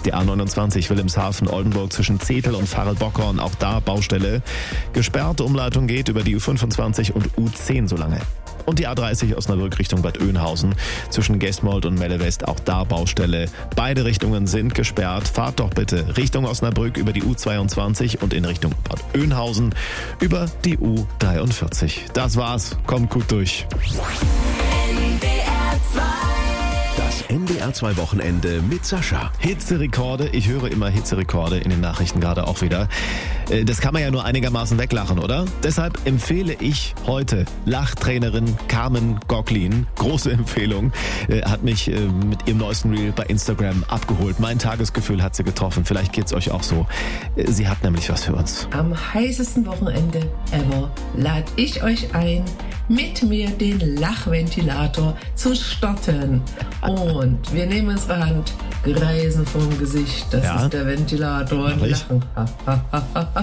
Die A29 Wilhelmshaven-Oldenburg zwischen Zetel und Varel-Bockhorn, auch da Baustelle. Gesperrt, Umleitung geht über die U25 und U10 so lange. Und die A30 Osnabrück Richtung Bad Oeynhausen zwischen Gesmold und Melle West, auch da Baustelle. Beide Richtungen sind gesperrt. Fahrt doch bitte Richtung Osnabrück über die U22 und in Richtung Bad Oeynhausen über die U43. Das war's. Kommt gut durch. Das NDR 2 Wochenende mit Sascha. Hitzerekorde, ich höre immer Hitzerekorde in den Nachrichten gerade auch wieder. Das kann man ja nur einigermaßen weglachen, oder? Deshalb empfehle ich heute Lachtrainerin Carmen Gocklin. Große Empfehlung. Hat mich mit ihrem neuesten Reel bei Instagram abgeholt. Mein Tagesgefühl hat sie getroffen. Vielleicht geht's euch auch so. Sie hat nämlich was für uns. Am heißesten Wochenende ever lade ich euch ein, mit mir den Lachventilator zu starten. Und wir nehmen unsere Hand, greisen vom Gesicht. Das ist der Ventilator und lachen.